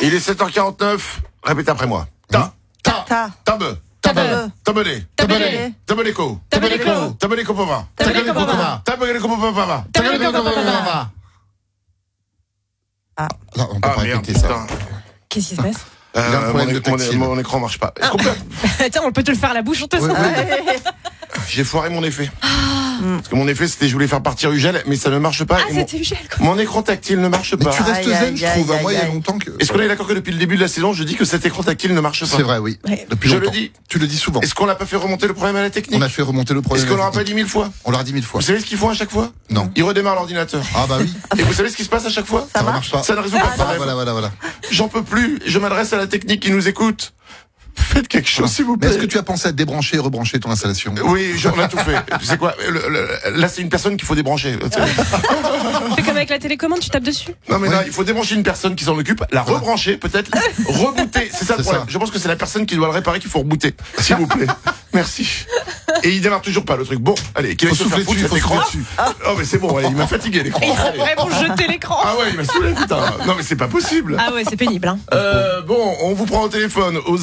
Il est 7h49. Répétez après moi. Ah, non, on peut pas répéter ça. Putain. Qu'est-ce qui se passe? Mon écran marche pas. Est-ce qu'on peut... Tiens, on peut te le faire à la bouche, on te sent. J'ai foiré mon effet. Parce que mon effet, c'était je voulais faire partir Ugel, mais ça ne marche pas. Ah, c'était Ugel, quoi. Mon écran tactile ne marche Mais pas. tu restes zen, je trouve. Moi, il y a longtemps que. Est-ce qu'on est d'accord que depuis le début de la saison, je dis que cet écran tactile ne marche pas? C'est vrai, oui. Ouais. Depuis Je longtemps. le dis. Tu le dis souvent. Est-ce qu'on n'a pas fait remonter le problème à la technique? On a fait remonter le problème. Est-ce qu'on l'aura pas dit 1000 fois? On l'a dit 1000 fois. Vous savez ce qu'ils font à chaque fois? Non. Ils redémarrent l'ordinateur. Ah bah oui. Et vous savez ce qui se passe à chaque fois? Ça marche pas. Ça ne résout pas le Ah, problème. voilà. J'en peux plus. Je m'adresse à la technique qui nous écoute. Faites quelque chose, s'il vous Mais plaît. est-ce que tu as pensé à débrancher et rebrancher ton installation? Oui, on a tout fait. Tu sais quoi? Là, c'est une personne qu'il faut débrancher. Fais comme avec la télécommande, tu tapes dessus. Non, mais là, il faut débrancher une personne qui s'en occupe, la rebrancher, peut-être, rebooter. C'est ça le C'est problème. ça. Je pense que c'est la personne qui doit le réparer qu'il faut rebooter. S'il vous plaît. Merci. Et il démarre toujours pas, le truc. Bon, allez, qui va Faut se faire souffler foutre dessus, cet faut écran? souffler dessus. Oh, mais c'est bon, allez, il m'a fatigué, l'écran. Il a Allez. vraiment jeté l'écran. Ah ouais, il m'a saoulé, putain. Non, mais c'est pas possible. Ah ouais, c'est pénible, hein. Bon, on vous prend au téléphone au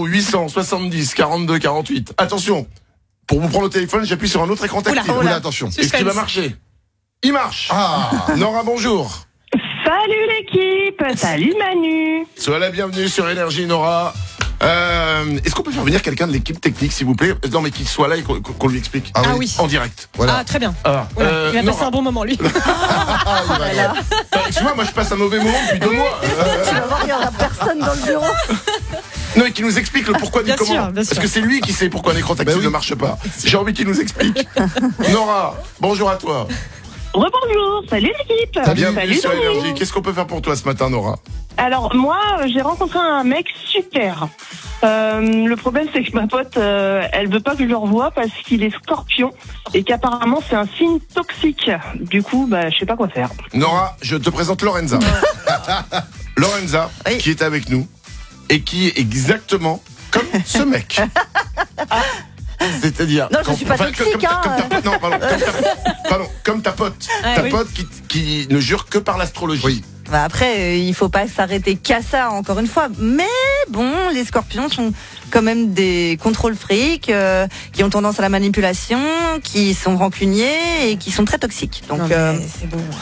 0870 42 48. Attention, pour vous prendre au téléphone, j'appuie sur un autre écran tactile. Oula, attention. Est-ce qu'il va marcher? Il marche. Ah. Nora, bonjour. Salut l'équipe, salut Manu. Sois la bienvenue sur Énergie, Nora. Est-ce qu'on peut faire venir quelqu'un de l'équipe technique, s'il vous plaît? Non, mais qu'il soit là et qu'on lui explique. Ah Ah oui. oui. En direct. Voilà. Ah, très bien. Ah, Voilà. Il va passer Nora. un bon moment, lui. Ah, il va bien. Excuse-moi, moi je passe un mauvais moment depuis 2 mois. Tu vas voir, il n'y aura personne dans le bureau. Non, et qui nous explique le pourquoi du Bien comment. sûr, bien Parce sûr. que c'est lui qui sait pourquoi un écran tactile Bah oui. ne marche pas. J'ai envie qu'il nous explique. Nora, bonjour à toi. Rebonjour, salut l'équipe. Bienvenue Salut sur Manu. Énergie. Qu'est-ce qu'on peut faire pour toi ce matin, Nora? Alors moi, j'ai rencontré un mec super. Le problème c'est que ma pote, elle veut pas que je le revoie parce qu'il est scorpion et qu'apparemment c'est un signe toxique. Du coup, bah je sais pas quoi faire. Nora, je te présente Lorenza. Lorenza, Oui. qui est avec nous et qui est exactement comme ce mec. C'est-à-dire... Non, je suis pas toxique, comme ta pote. Ah, Ta oui. pote qui ne jure que par l'astrologie. Oui. Bah après, il faut pas s'arrêter qu'à ça, encore une fois. Mais bon, les scorpions sont quand même des contrôles fric, qui ont tendance à la manipulation, qui sont rancuniers et qui sont très toxiques. Donc, Non, mais c'est bon.